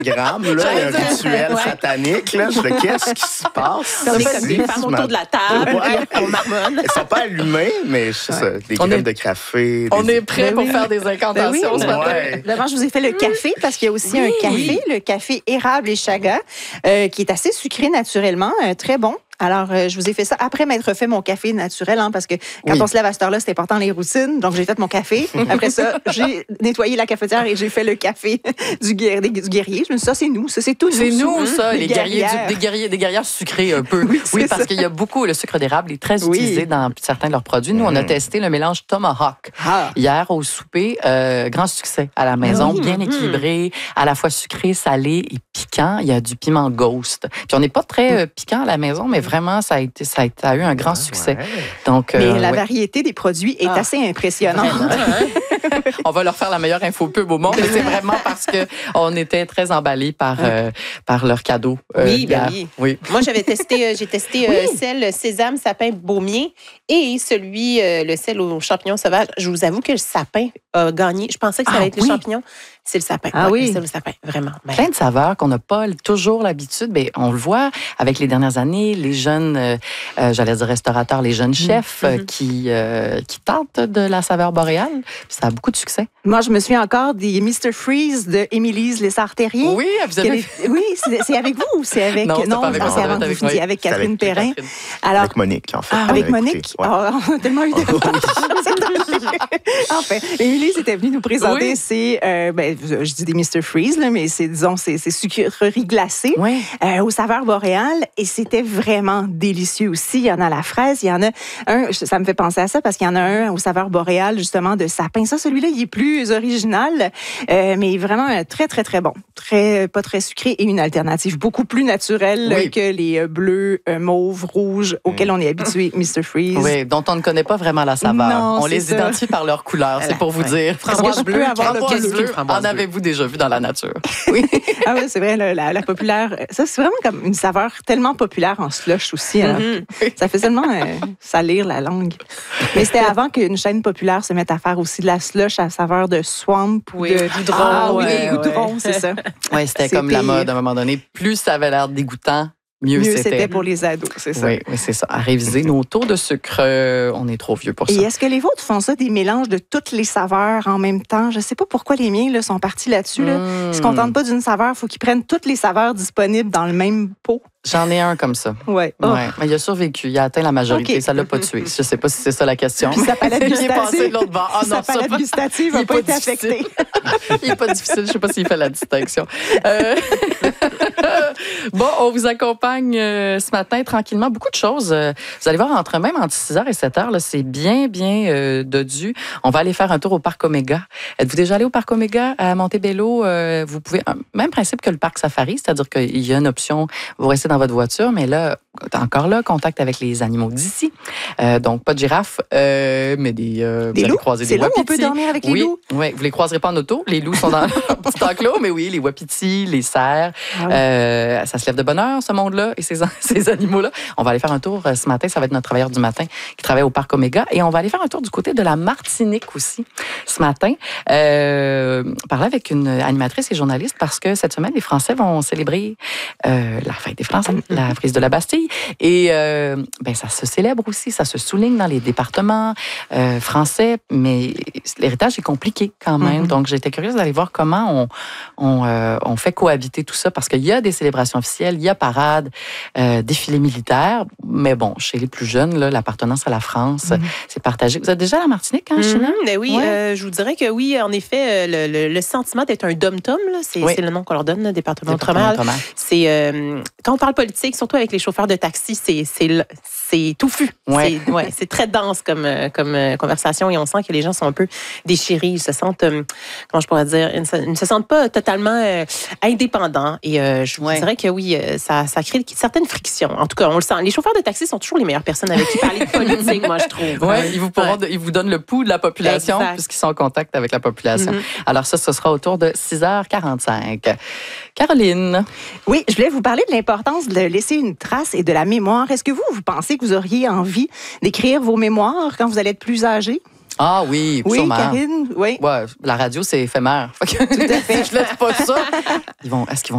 grammes, là, il y a un rituel satanique. Là. Qu'est-ce qui se passe? On est comme des femmes autour de la table, on marmonne. Ça n'a pas allumé, mais c'est ça, des graines de café. On est prêts pour faire des incantations ce matin. D'abord, je vous ai fait le café parce qu'il y a aussi un café, le café érable et chaga, qui est assez sucré naturellement, très bon. Alors, je vous ai fait ça après m'être fait mon café naturel, parce que quand on se lève à cette heure-là, c'est important les routines. Donc, j'ai fait mon café. Après ça, j'ai nettoyé la cafetière et j'ai fait le café du guerrier. Je me suis dit, ça, c'est nous. Ça, c'est tout. C'est nous, ça, les guerriers, des guerrières sucrées un peu. Oui, parce qu'il y a beaucoup, le sucre d'érable est très utilisé dans certains de leurs produits. Nous, on a testé le mélange Tomahawk hier au souper. Grand succès à la maison, bien équilibré, à la fois sucré, salé et piquant. Il y a du piment Ghost. Puis on n'est pas très piquant à la maison, mais vraiment, ça a eu un grand succès. Donc, mais la variété des produits est assez impressionnante. On va leur faire la meilleure info pub au monde, mais c'est vraiment parce qu'on était très emballés par leur cadeau. Oui. Moi, j'ai testé sel, sésame, sapin, baumier et le sel aux champignons sauvages. Je vous avoue que le sapin a gagné. Je pensais que ça allait être les champignons. C'est le sapin. Le sel au sapin, vraiment. Plein de saveurs qu'on n'a pas toujours l'habitude. Mais on le voit avec les dernières années, les jeunes, j'allais dire restaurateurs, les jeunes chefs qui tentent de la saveur boréale. Puis ça a beaucoup de succès. Moi, je me souviens encore des Mr. Freeze de Émilise Lessard-Terrien. Oui, vous avez... Oui, c'est avec vous ou c'est avec... Non, c'est avant que vous finissiez avec Catherine Perrin. Alors, avec Monique, en fait. Avec Monique? On a tellement eu de... Enfin, Émilise était venue nous présenter je dis des Mr. Freeze, là, mais c'est sucreries glacées aux saveurs boréales et c'était vraiment délicieux aussi. Il y en a à la fraise, il y en a un, ça me fait penser à ça parce qu'il y en a un aux saveurs boréales justement de sapin. Ça, celui-là, il est plus original, mais vraiment très, très, très bon. Pas très sucré et une alternative beaucoup plus naturelle que les bleus, mauves, rouges auxquels on est habitué, Mr. Freeze. Oui, dont on ne connaît pas vraiment la saveur. Non, on les identifie par leur couleur, c'est pour vous dire. Framboise bleue, en avez-vous déjà vu dans la nature? Oui. Ah oui, c'est vrai, la populaire. Ça, c'est vraiment comme une saveur tellement populaire en slush aussi. Ça fait seulement salir la langue. Mais c'était avant qu'une chaîne populaire se mette à faire aussi de la slush à saveur de swamp ou de goudron. Goudron, c'est ça. Oui, c'était comme la mode à un moment donné. Plus ça avait l'air dégoûtant, mieux c'était pour les ados, c'est ça. Oui, c'est ça. À réviser nos taux de sucre, on est trop vieux pour ça. Et est-ce que les vôtres font ça, des mélanges de toutes les saveurs en même temps? Je ne sais pas pourquoi les miens sont partis là-dessus. Là. Ils ne se contentent pas d'une saveur, il faut qu'ils prennent toutes les saveurs disponibles dans le même pot. J'en ai un comme ça. Oui. Ouais. Mais il a survécu, il a atteint la majorité, ça ne l'a pas tué. Je ne sais pas si c'est ça la question. Puis sa palette gustative, il est passé de l'autre bord. Sa palette gustative n'a pas été affectée. Il n'est pas difficile, je ne sais pas s'il fait la distinction. Bon, on vous accompagne ce matin tranquillement. Beaucoup de choses. Vous allez voir, même entre 6h et 7h, là, c'est bien dodu. On va aller faire un tour au Parc Omega. Êtes-vous déjà allé au Parc Omega à Montebello? Vous pouvez, même principe que le Parc Safari, c'est-à-dire qu'il y a une option, vous restez dans votre voiture, mais là, encore là, contact avec les animaux d'ici. Donc, pas de girafes, mais des loups. Croiser des wapitis. C'est là où on peut dormir avec les loups? Oui, vous les croiserez pas en auto. Les loups sont dans leur petit enclos, mais oui, les wapitis, les cerfs. Ça se lève de bonne heure, ce monde-là, et ces animaux-là. On va aller faire un tour ce matin. Ça va être notre travailleur du matin qui travaille au Parc Omega. Et on va aller faire un tour du côté de la Martinique aussi ce matin. Parler avec une animatrice et journaliste parce que cette semaine, les Français vont célébrer la fête des Français, la prise de la Bastille. Et ça se célèbre aussi, ça se souligne dans les départements français, mais l'héritage est compliqué quand même. Donc, j'étais curieuse d'aller voir comment on fait cohabiter tout ça parce qu'il y a des célébrations officielles, il y a parades, défilés militaires, mais bon, chez les plus jeunes, là, l'appartenance à la France, c'est partagé. Vous êtes déjà à la Martinique, China? Oui, je vous dirais que oui, en effet, le sentiment d'être un dom-tom, c'est le nom qu'on leur donne, le département d'outre-mer. C'est quand on parle politique, surtout avec les chauffeurs de taxi, c'est touffu. C'est très dense comme conversation et on sent que les gens sont un peu déchirés. Ils se sentent, comment je pourrais dire, ils ne se sentent pas totalement indépendants. Et je vous dirais que oui, ça crée certaines frictions. En tout cas, on le sent. Les chauffeurs de taxi sont toujours les meilleures personnes avec qui parler de politique, moi, je trouve. Oui, ils vous donnent le pouls de la population puisqu'ils sont en contact avec la population. Alors ça, ce sera autour de 6h45. Caroline. Oui, je voulais vous parler de l'importance de laisser une trace et de la mémoire. Est-ce que vous pensez que vous auriez envie d'écrire vos mémoires quand vous allez être plus âgé? Ah oui, sûrement. Karine, oui. Ouais, la radio, c'est éphémère. Tout à fait. Si je laisse pas ça, est-ce qu'ils vont